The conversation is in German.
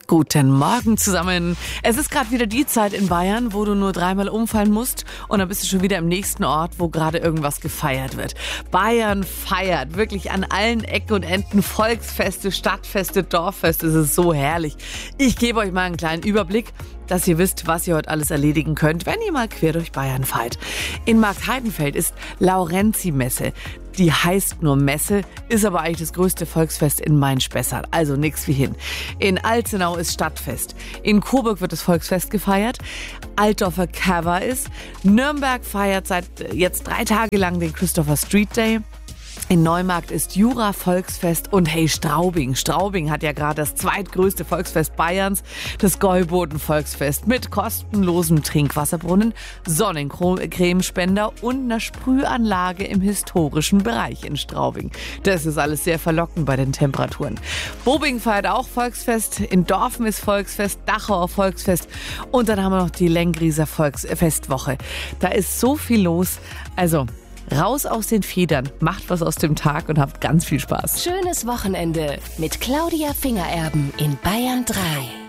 Guten Morgen zusammen. Es ist gerade wieder die Zeit in Bayern, wo du nur dreimal umfallen musst und dann bist du schon wieder im nächsten Ort, wo gerade irgendwas gefeiert wird. Bayern feiert wirklich an allen Ecken und Enden Volksfeste, Stadtfeste, Dorffeste. Es ist so herrlich. Ich gebe euch mal einen kleinen Überblick, dass ihr wisst, was ihr heute alles erledigen könnt, wenn ihr mal quer durch Bayern fahrt. In Marktheidenfeld ist Laurenzi-Messe. Die heißt nur Messe, ist aber eigentlich das größte Volksfest in Main-Spessart, also nix wie hin. In Alzenau ist Stadtfest. In Coburg wird das Volksfest gefeiert. Altdorfer Cover ist. Nürnberg feiert seit jetzt 3 Tage lang den Christopher Street Day. In Neumarkt ist Jura Volksfest und hey, Straubing. Straubing hat ja gerade das zweitgrößte Volksfest Bayerns, das Gäuboden Volksfest mit kostenlosem Trinkwasserbrunnen, Sonnencremespender und einer Sprühanlage im historischen Bereich in Straubing. Das ist alles sehr verlockend bei den Temperaturen. Bobing feiert auch Volksfest, in Dorfen ist Volksfest, Dachauer Volksfest und dann haben wir noch die Lengrieser Volksfestwoche. Da ist so viel los, also raus aus den Federn, macht was aus dem Tag und habt ganz viel Spaß. Schönes Wochenende mit Claudia Fingererben in Bayern 3.